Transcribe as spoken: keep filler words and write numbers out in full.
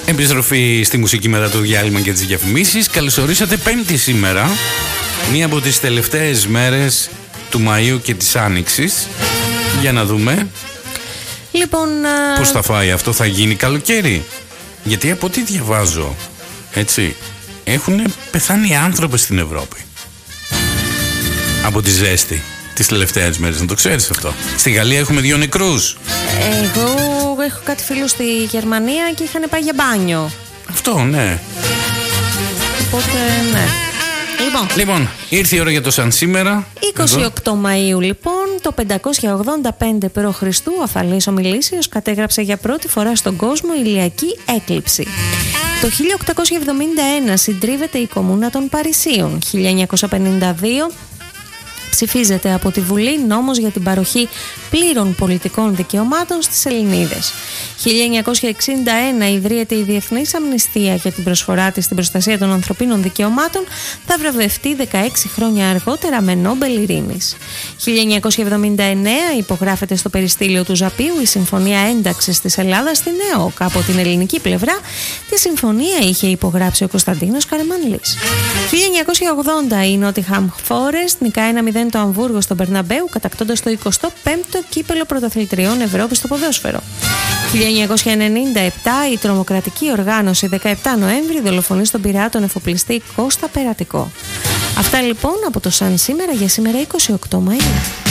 Επιστροφή στη μουσική μετά το διάλειμμα και τις διαφημίσεις. Καλωσορίσατε Πέμπτη σήμερα, μία από τις τελευταίες μέρες του Μαΐου και της Άνοιξης. Για να δούμε λοιπόν, πώς θα φάει αυτό, θα γίνει καλοκαίρι. Γιατί από ό,τι διαβάζω, έτσι, έχουν πεθάνει άνθρωποι στην Ευρώπη από τη ζέστη τις τελευταίες μέρες, να το ξέρεις αυτό. Στη Γαλλία έχουμε δύο νεκρούς. Εγώ έχω κάτι φίλο στη Γερμανία και είχαν πάει για μπάνιο. Αυτό, ναι. Οπότε, ναι. Λοιπόν, λοιπόν, ήρθε η ώρα για το σαν σήμερα. είκοσι οκτώ Μαΐου λοιπόν, το πεντακόσια ογδόντα πέντε π.Χ. ο Αφαλής ο Μιλήσιος κατέγραψε για πρώτη φορά στον κόσμο ηλιακή έκλειψη. Το χίλια οκτακόσια εβδομήντα ένα συντρίβεται η Κομμούνα των Παρισίων. χίλια εννιακόσια πενήντα δύο ψηφίζεται από τη Βουλή νόμος για την παροχή πλήρων πολιτικών δικαιωμάτων στις Ελληνίδες. χίλια εννιακόσια εξήντα ένα ιδρύεται η Διεθνής Αμνηστία για την προσφορά της στην προστασία των ανθρωπίνων δικαιωμάτων, θα βραβευτεί δεκαέξι χρόνια αργότερα με Νόμπελ Ειρήνης. χίλια εννιακόσια εβδομήντα εννέα υπογράφεται στο περιστήλιο του Ζαπίου η Συμφωνία Ένταξης της Ελλάδας στην ΕΟΚ. Από την ελληνική πλευρά τη συμφωνία είχε υπογράψει ο Κωνσταντίνος Καραμανλής. χίλια εννιακόσια ογδόντα η Νότιχαμ Φόρεστ νικάει ένα μηδέν το Αμβούργο στον Μπερναμπέου, κατακτώντας το εικοστό πέμπτο κύπελο πρωταθλητριών Ευρώπης στο ποδόσφαιρο. χίλια εννιακόσια ενενήντα επτά η τρομοκρατική οργάνωση δεκαεπτά Νοέμβρη δολοφονεί στον πειρατών εφοπλιστή Κώστα Περατικό. Αυτά λοιπόν από το Σαν σήμερα για σήμερα είκοσι οκτώ Μαΐου.